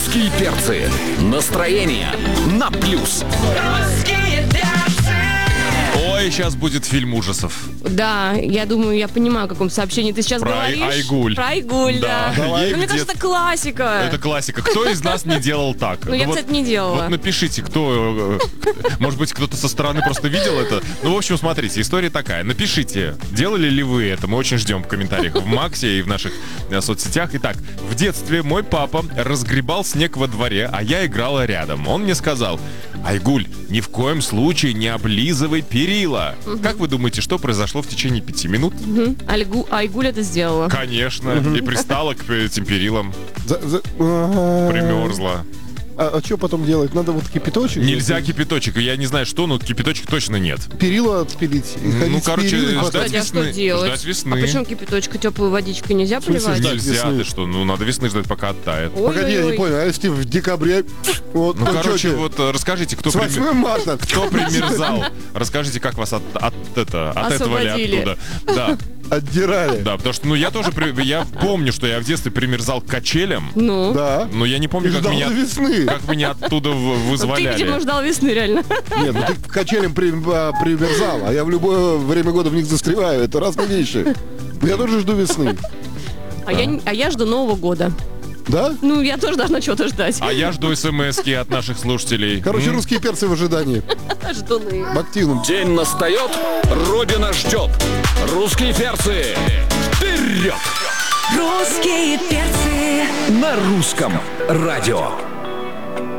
Русские перцы. Настроение на плюс. Ой, сейчас будет фильм ужасов. Да, я думаю, я понимаю, о каком сообщении ты сейчас Про говоришь. Айгуль. Про Айгуль, да. Да. Ну, Ей мне где-то- кажется, это классика. Это классика. Кто из нас не делал так? Ну, я, вот, кстати, не делала. Вот напишите, кто... Может быть, кто-то со стороны просто видел это? Ну, в общем, смотрите, история такая. Напишите, делали ли вы это? Мы очень ждем в комментариях в Максе и в наших соцсетях. Итак, в детстве мой папа разгребал снег во дворе, а я играла рядом. Он мне сказал: Айгуль, ни в коем случае не облизывай перила. Как вы думаете, что произошло в течение 5 минут? Айгуль это сделала. Конечно. И пристала к этим перилам. Примерзла. А что потом делать? Надо вот кипяточек? Нельзя кипяточек. Я не знаю, что, но кипяточек точно нет. Перила отпилить. И ходить Ну, с короче, перилами потом. Кстати, а что делать? Ждать весны. А почему кипяточка теплой водичкой нельзя поливать? ждать? Нельзя, весны? ты что? Ну, надо весны ждать, пока оттает. Погоди, я не Ой-ой-ой. понял, а если в декабре... Вот, Ну, чё короче, тебе? вот расскажите, кто С 8 марта. кто примерзал. Расскажите, как вас отозвали Освободили. оттуда. Да, Отдирали. да, потому что, ну, я тоже, я помню, что я в детстве примерзал к качелям, Ну? Да. но я не И помню, ждал до весны. как меня оттуда Ну, ты, вызволяли. видимо, ждал весны, реально. Нет, ну ты к качелям примерзал, а я в любое время года в них застреваю. Это разные вещи. Я тоже жду весны. А я жду Нового года. Да? Ну, я тоже должна чего-то ждать. А я жду смс-ки от наших слушателей. Короче, русские перцы в ожидании. Ждуны. В активном. День настает, Родина ждет. Русские перцы. Вперед! Русские перцы. На русском радио.